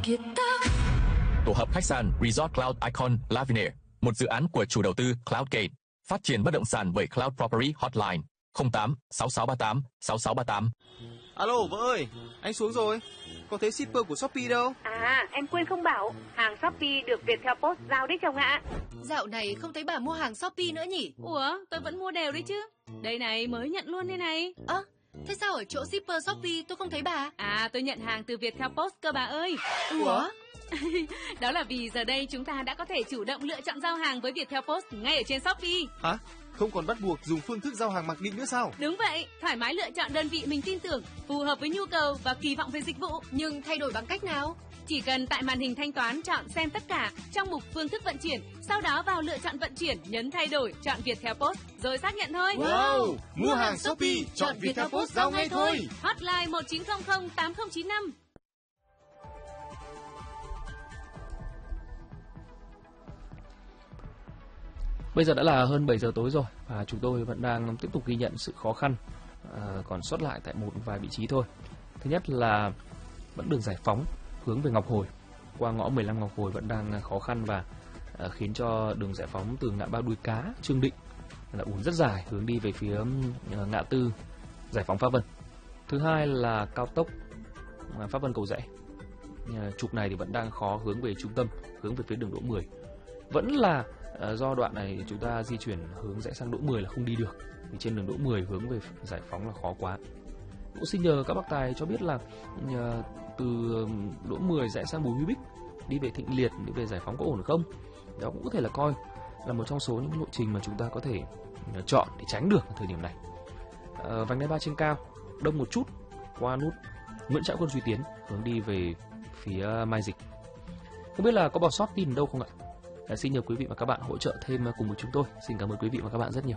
Tổ hợp khách sạn Resort Cloud Icon Lavinia, một dự án của chủ đầu tư Cloudgate, phát triển bất động sản bởi Cloud Property Hotline 08 6638 6638. Alo vợ ơi, anh xuống rồi. Có thấy shipper của Shopee đâu? À, em quên không bảo, hàng Shopee được Viettel Post giao đấy chồng ạ. Dạo này không thấy bà mua hàng Shopee nữa nhỉ? Ủa, tôi vẫn mua đều đấy chứ. Đây này, mới nhận luôn đây này. Thế sao ở chỗ shipper Shopee tôi không thấy bà? À, tôi nhận hàng từ Viettel Post cơ bà ơi. Ủa? Đó là vì giờ đây chúng ta đã có thể chủ động lựa chọn giao hàng với Viettel Post ngay ở trên Shopee. Hả? Không còn bắt buộc dùng phương thức giao hàng mặc định nữa sao? Đúng vậy, thoải mái lựa chọn đơn vị mình tin tưởng, phù hợp với nhu cầu và kỳ vọng về dịch vụ. Nhưng thay đổi bằng cách nào? Chỉ cần tại màn hình thanh toán chọn xem tất cả trong mục phương thức vận chuyển, sau đó vào lựa chọn vận chuyển, nhấn thay đổi, chọn Viettel Post rồi xác nhận thôi. Wow, mua hàng Shopee, chọn Viettel Post giao ngay thôi. Hotline 1900 8095. Bây giờ đã là hơn 7 giờ tối rồi và chúng tôi vẫn đang tiếp tục ghi nhận sự khó khăn còn sót lại tại một vài vị trí thôi. Thứ nhất là vẫn đường Giải Phóng hướng về Ngọc Hồi qua ngõ 15 Ngọc Hồi vẫn đang khó khăn và khiến cho đường Giải Phóng từ ngã ba Đuôi Cá, Trương Định là ùn rất dài hướng đi về phía ngã tư Giải Phóng Pháp Vân. Thứ hai là cao tốc Pháp Vân Cầu Giẽ. Trục này thì vẫn đang khó hướng về trung tâm, hướng về phía đường Đỗ 10. Vẫn là do đoạn này chúng ta di chuyển hướng rẽ sang Đỗ 10 là không đi được. Vì trên đường Đỗ 10 hướng về Giải Phóng là khó quá. Cũng xin nhờ các bác tài cho biết là từ Đỗ 10 rẽ sang Bùi Huy Bích đi về Thịnh Liệt, đi về Giải Phóng có ổn không? Đó cũng có thể là coi là một trong số những lộ trình mà chúng ta có thể chọn để tránh được ở thời điểm này. Vành đai 3 trên cao đông một chút qua nút Nguyễn Trãi Quân Duy Tiến hướng đi về phía Mai Dịch. Không biết là có bỏ sót tin đâu không ạ? Xin nhờ quý vị và các bạn hỗ trợ thêm cùng với chúng tôi. Xin cảm ơn quý vị và các bạn rất nhiều.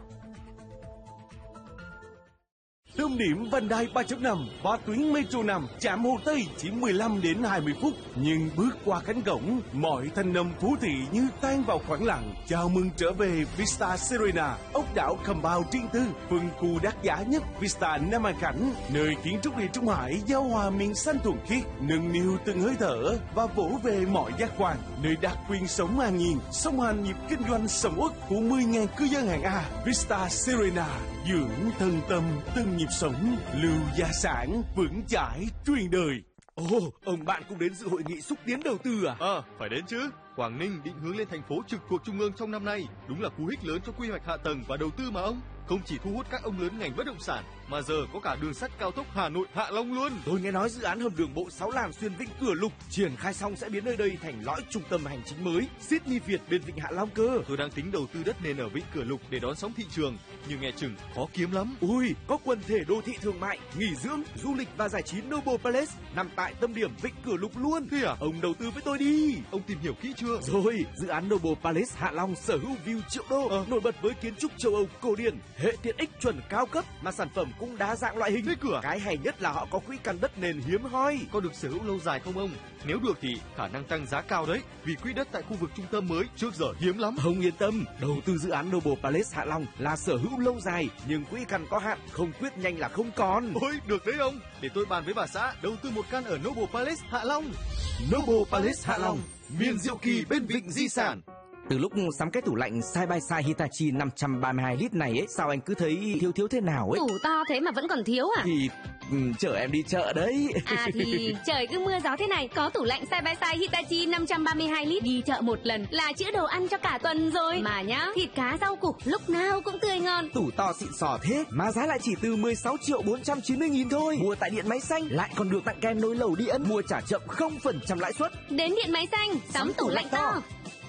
Tâm điểm vành đai 3.5 và tuyến Metro 5 chạm Hồ Tây chỉ 15 đến 20 phút. Nhưng bước qua cánh cổng, mọi thanh âm phố thị như tan vào khoảng lặng. Chào mừng trở về Vista Serena, ốc đảo Compound riêng tư, phân khu đắt giá nhất Vista Nam An Khánh, nơi kiến trúc địa Trung Hải giao hòa miền xanh thuần khiết, nâng niu từng hơi thở và vỗ về mọi giác quan. Nơi đặc quyền sống an nhiên, song hành nhịp kinh doanh sầm uất của 10.000 cư dân hạng A. Vista Serena, dưỡng thân tâm từng nhịp sống, lưu gia sản vững chãi truyền đời. Ông bạn cũng đến dự hội nghị xúc tiến đầu tư à? Phải đến chứ. Quảng Ninh định hướng lên thành phố trực thuộc trung ương trong năm nay, đúng là cú hích lớn cho quy hoạch hạ tầng và đầu tư mà ông. Không chỉ thu hút các ông lớn ngành bất động sản, mà giờ có cả đường sắt cao tốc Hà Nội Hạ Long luôn. Tôi nghe nói dự án hầm đường bộ 6 làn xuyên Vĩnh Cửa Lục triển khai xong sẽ biến nơi đây thành lõi trung tâm hành chính mới Sydney Việt bên Vịnh Hạ Long cơ. Tôi đang tính đầu tư đất nền ở Vĩnh Cửa Lục để đón sóng thị trường, nhưng nghe chừng khó kiếm lắm. Ui, có quần thể đô thị thương mại, nghỉ dưỡng, du lịch và giải trí Noble Palace nằm tại tâm điểm Vĩnh Cửa Lục luôn. Thế à? Ông đầu tư với tôi đi. Ông tìm hiểu kỹ chưa? Rồi, dự án Noble Palace Hạ Long sở hữu view triệu đô, nổi bật với kiến trúc châu Âu cổ điển, hệ tiện ích chuẩn cao cấp mà sản phẩm cũng đa dạng loại hình. Thế cửa. Cái hay nhất là họ có quỹ căn đất nền hiếm hoi. Có được sở hữu lâu dài không ông? Nếu được thì khả năng tăng giá cao đấy, vì quỹ đất tại khu vực trung tâm mới trước giờ hiếm lắm. Ông yên tâm, đầu tư dự án Noble Palace Hạ Long là sở hữu lâu dài, nhưng quỹ căn có hạn, không quyết nhanh là không còn. Ôi, được đấy ông. Để tôi bàn với bà xã đầu tư một căn ở Noble Palace Hạ Long. Noble Palace Hạ Long, miền diệu kỳ bên vịnh di sản. Từ lúc sắm cái tủ lạnh side by side Hitachi 532 lít này ấy, sao anh cứ thấy thiếu thế nào ấy? Tủ to thế mà vẫn còn thiếu à? Thì chở em đi chợ đấy. À thì trời cứ mưa gió thế này, có tủ lạnh side by side Hitachi 532 lít đi chợ một lần là chữa đồ ăn cho cả tuần rồi. Mà nhá, thịt cá rau củ lúc nào cũng tươi ngon. Tủ to xịn sò thế mà giá lại chỉ từ 16.490.000 thôi. Mua tại Điện Máy Xanh lại còn được tặng kem nồi lẩu điện, mua trả chậm 0% lãi suất. Đến Điện Máy Xanh, sắm tủ lạnh to.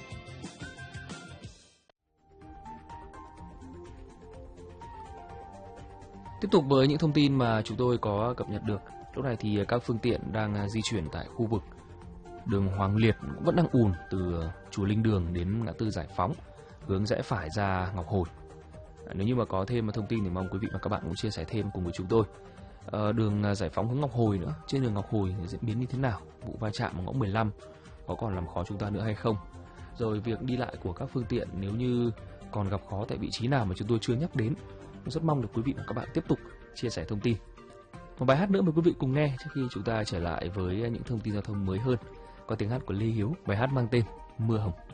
Tiếp tục với những thông tin mà chúng tôi có cập nhật được. Lúc này thì các phương tiện đang di chuyển tại khu vực đường Hoàng Liệt cũng vẫn đang ùn từ chùa Linh Đường đến ngã tư Giải Phóng, hướng rẽ phải ra Ngọc Hồi. Nếu như mà có thêm thông tin thì mong quý vị và các bạn cũng chia sẻ thêm cùng với chúng tôi. Đường Giải Phóng hướng Ngọc Hồi nữa, trên đường Ngọc Hồi diễn biến như thế nào? Vụ va chạm ở ngõ 15 có còn làm khó chúng ta nữa hay không? Rồi việc đi lại của các phương tiện nếu như còn gặp khó tại vị trí nào mà chúng tôi chưa nhắc đến, rất mong được quý vị và các bạn tiếp tục chia sẻ thông tin. Một bài hát nữa mời quý vị cùng nghe trước khi chúng ta trở lại với những thông tin giao thông mới hơn. có tiếng hát của Lê Hiếu, bài hát mang tên Mưa Hồng.